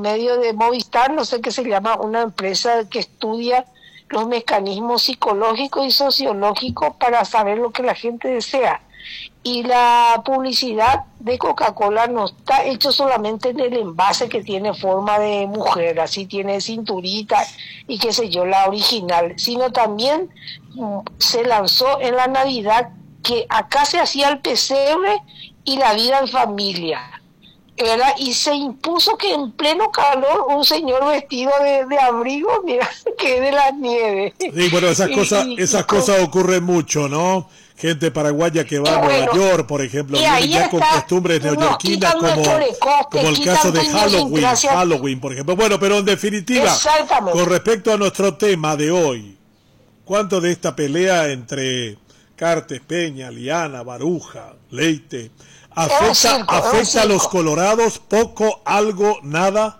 medio de Movistar, no sé qué se llama, una empresa que estudia los mecanismos psicológicos y sociológicos para saber lo que la gente desea. Y la publicidad de Coca-Cola no está hecho solamente en el envase que tiene forma de mujer, así tiene cinturita y qué sé yo, la original, sino también se lanzó en la Navidad, que acá se hacía el pesebre y la vida en familia, ¿verdad? Y se impuso que en pleno calor un señor vestido de abrigo, mira, que de la nieve. Sí, bueno, esas cosas ocurren mucho, ¿no? Gente paraguaya que va a Nueva York, por ejemplo, viene ya con costumbres neoyorquinas, como el caso de Halloween, por ejemplo. Bueno, pero en definitiva, con respecto a nuestro tema de hoy, ¿cuánto de esta pelea entre Cartes, Peña, Liana, Baruja, Leite afecta a los colorados? ¿Poco, algo, nada?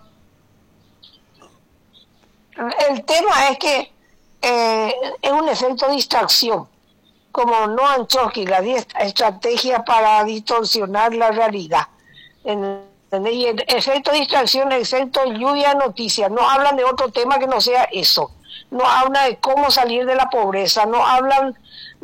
El tema es que es un efecto de distracción, como Noam Chomsky, la estrategia para distorsionar la realidad. Y el efecto de distracción, el efecto lluvia de noticias, no hablan de otro tema que no sea eso. No hablan de cómo salir de la pobreza, no hablan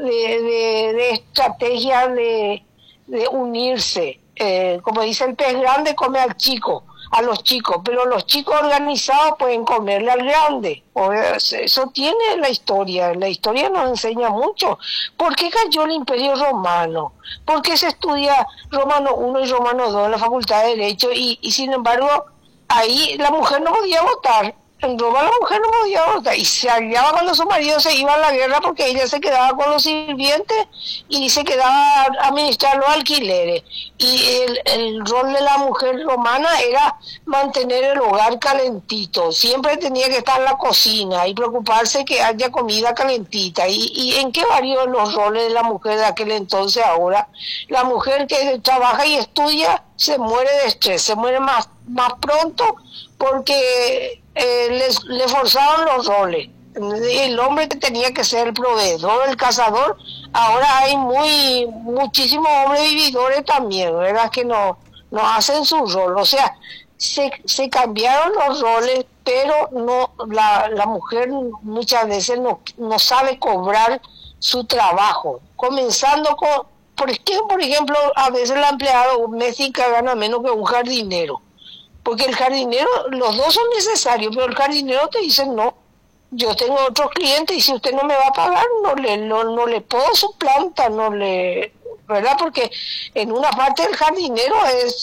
de estrategias de unirse. Como dice el pez grande, come a los chicos, pero los chicos organizados pueden comerle al grande. Eso tiene la historia nos enseña mucho. ¿Por qué cayó el Imperio Romano? ¿Por qué se estudia Romano I y Romano II en la Facultad de Derecho y sin embargo ahí la mujer no podía votar? En Roma la mujer no podía votar y se hallaba cuando su marido se iba a la guerra, porque ella se quedaba con los sirvientes y se quedaba a administrar los alquileres. Y el rol de la mujer romana era mantener el hogar calentito, siempre tenía que estar en la cocina y preocuparse que haya comida calentita. ¿Y en qué varió los roles de la mujer de aquel entonces? Ahora la mujer que trabaja y estudia se muere de estrés, se muere más pronto, porque le forzaron los roles. El hombre que tenía que ser el proveedor, el cazador, ahora hay muchísimos hombres vividores también, ¿verdad? Que no hacen su rol. O sea, se cambiaron los roles, pero no la mujer muchas veces no sabe cobrar su trabajo, comenzando con, por ejemplo, a veces el empleado doméstica gana menos que un jardinero, porque el jardinero, los dos son necesarios, pero el jardinero te dice no, yo tengo otros clientes y si usted no me va a pagar, no le puedo su planta, ¿verdad? Porque en una parte el jardinero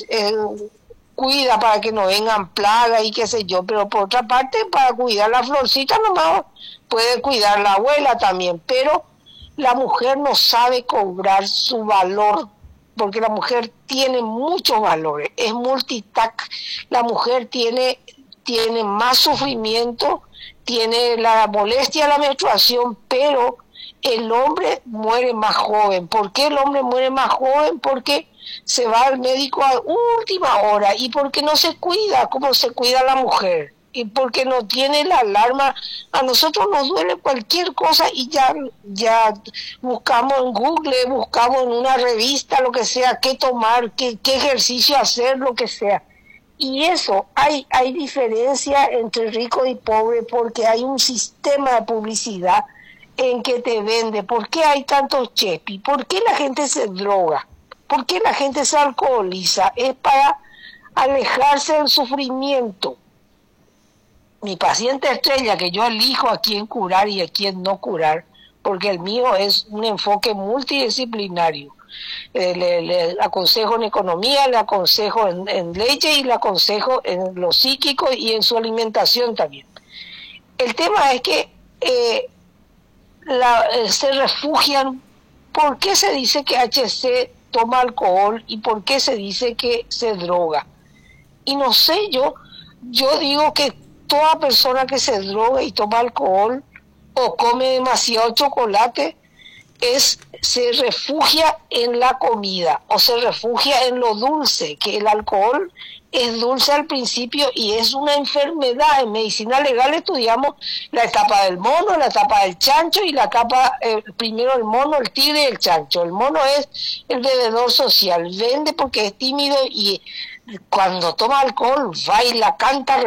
cuida para que no vengan plagas y qué sé yo, pero por otra parte para cuidar la florcita nomás puede cuidar la abuela también, pero la mujer no sabe cobrar su valor, porque la mujer tiene muchos valores, es multitask, la mujer tiene más sufrimiento, tiene la molestia de la menstruación, pero el hombre muere más joven. ¿Por qué el hombre muere más joven? Porque se va al médico a última hora y porque no se cuida como se cuida la mujer, y porque no tiene la alarma. A nosotros nos duele cualquier cosa y ya buscamos en Google, buscamos en una revista, lo que sea, qué tomar, qué ejercicio hacer, lo que sea. Y eso, hay diferencia entre rico y pobre, porque hay un sistema de publicidad en que te vende. ¿Por qué hay tantos chepis? ¿Por qué la gente se droga? ¿Por qué la gente se alcoholiza? Es para alejarse del sufrimiento. Mi paciente estrella, que yo elijo a quién curar y a quién no curar, porque el mío es un enfoque multidisciplinario. Le aconsejo en economía, le aconsejo en leche y le aconsejo en lo psíquico y en su alimentación también. El tema es que se refugian. ¿Por qué se dice que HC toma alcohol y por qué se dice que se droga? Y no sé, yo digo que toda persona que se droga y toma alcohol o come demasiado chocolate se refugia en la comida o se refugia en lo dulce, que el alcohol es dulce al principio y es una enfermedad. En medicina legal estudiamos la etapa del mono, la etapa del chancho y la etapa, primero el mono, el tigre y el chancho. El mono es el bebedor social, vende porque es tímido y cuando toma alcohol baila, canta,